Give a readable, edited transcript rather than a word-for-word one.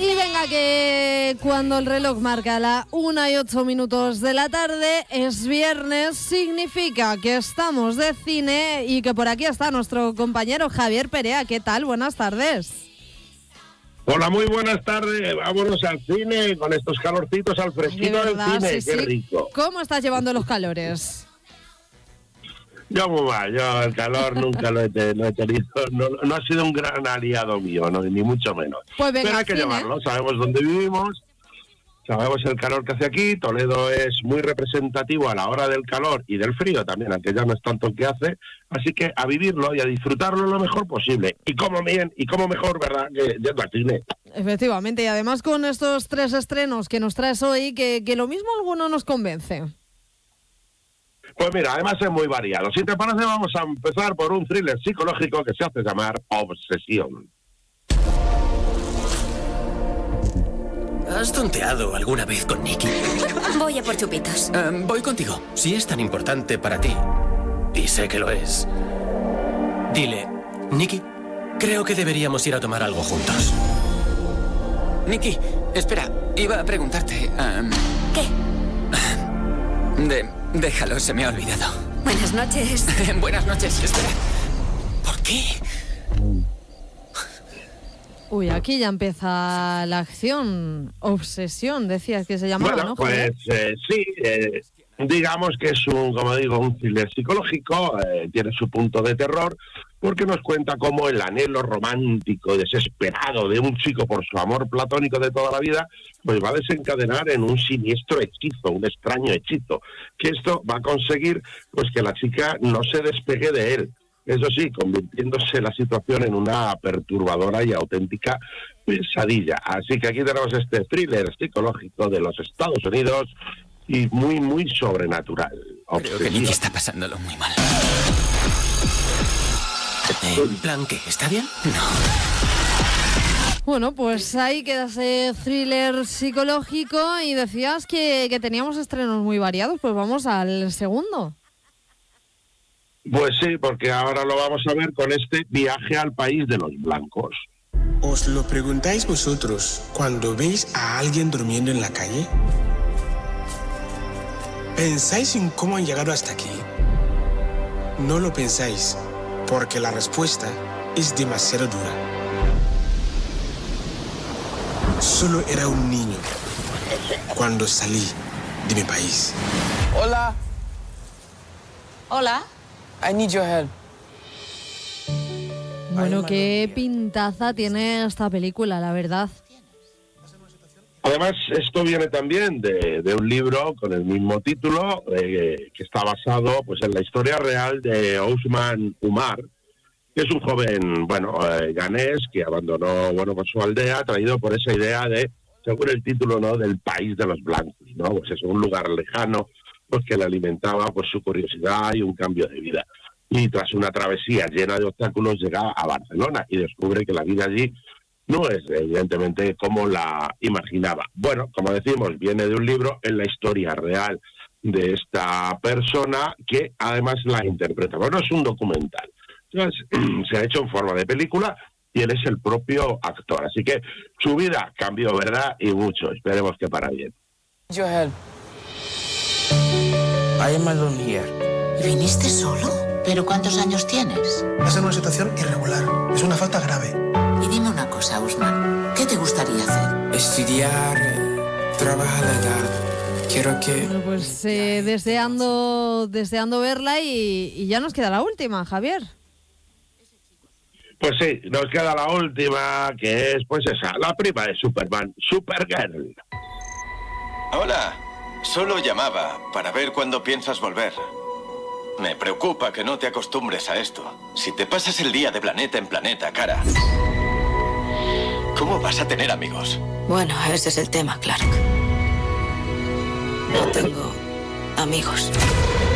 Y venga que cuando el reloj marca la 1:08 de la tarde es viernes, significa que estamos de cine y que por aquí está nuestro compañero Javier Perea. ¿Qué tal? Buenas tardes. Hola, muy buenas tardes. Vámonos al cine con estos calorcitos al fresquito del cine. Sí, qué rico. ¿Cómo estás llevando los calores? Yo muy mal, yo el calor nunca lo he tenido, no ha sido un gran aliado mío, no, ni mucho menos. Pues venga, pero hay que llevarlo, sabemos dónde vivimos, sabemos el calor que hace aquí. Toledo es muy representativo a la hora del calor y del frío también, aunque ya no es tanto el que hace, así que a vivirlo y a disfrutarlo lo mejor posible. Y como bien, y como mejor, ¿verdad?, que yendo al cine. Efectivamente, y además con estos 3 estrenos que nos traes hoy, que lo mismo alguno nos convence. Pues mira, además es muy variado. Si te parece, vamos a empezar por un thriller psicológico que se hace llamar Obsesión. ¿Has tonteado alguna vez con Nicky? Voy a por chupitos. Voy contigo. Si es tan importante para ti, y sé que lo es, dile, Nicky, creo que deberíamos ir a tomar algo juntos. Nicky, espera, iba a preguntarte... ¿Qué? Déjalo, se me ha olvidado. Buenas noches. Buenas noches, espera. ¿Por qué? Uy, aquí ya empieza la acción. Obsesión, decías que se llamaba, bueno, ¿no? Pues sí, digamos que es como digo, un thriller psicológico, tiene su punto de terror, porque nos cuenta cómo el anhelo romántico, desesperado de un chico por su amor platónico de toda la vida, pues va a desencadenar en un siniestro hechizo, un extraño hechizo, que esto va a conseguir pues que la chica no se despegue de él. Eso sí, convirtiéndose la situación en una perturbadora y auténtica pesadilla. Así que aquí tenemos este thriller psicológico de los Estados Unidos y muy, muy sobrenatural. Creo que Nicky está pasándolo muy mal. ¿En plan qué? ¿Está bien? No. Bueno, pues ahí queda ese thriller psicológico y decías que teníamos estrenos muy variados, pues vamos al segundo. Pues sí, porque ahora lo vamos a ver con este Viaje al País de los Blancos. ¿Os lo preguntáis vosotros cuando veis a alguien durmiendo en la calle? ¿Pensáis en cómo han llegado hasta aquí? No lo pensáis, porque la respuesta es demasiado dura. Solo era un niño cuando salí de mi país. Hola. Hola. I need your help. Bueno, qué pintaza tiene esta película, la verdad. Además, esto viene también de un libro con el mismo título, que está basado pues en la historia real de Ousmane Umar, que es un joven, ganés que abandonó, pues su aldea, atraído por esa idea de, según el título, ¿no?, del país de los blancos, ¿no? Pues es un lugar lejano, pues que le alimentaba pues su curiosidad y un cambio de vida. Y tras una travesía llena de obstáculos llega a Barcelona y descubre que la vida allí no es evidentemente como la imaginaba. Bueno, como decimos, viene de un libro, en la historia real de esta persona que además la interpreta. Bueno, es un documental. Entonces, se ha hecho en forma de película y él es el propio actor. Así que su vida cambió, ¿verdad? Y mucho. Esperemos que para bien. Your help. I am alone here. ¿Viniste solo? ¿Pero cuántos años tienes? Estás en una situación irregular. Es una falta grave. Y dime una cosa, Ousmane. ¿Qué te gustaría hacer? Estudiar, trabajar. Quiero que... Bueno, pues deseando verla y ya nos queda la última, Javier. Pues sí, nos queda la última, que es pues esa, la prima de Superman, Supergirl. Hola, solo llamaba para ver cuándo piensas volver. Me preocupa que no te acostumbres a esto. Si te pasas el día de planeta en planeta, cara, ¿cómo vas a tener amigos? Bueno, ese es el tema, Clark. No tengo amigos.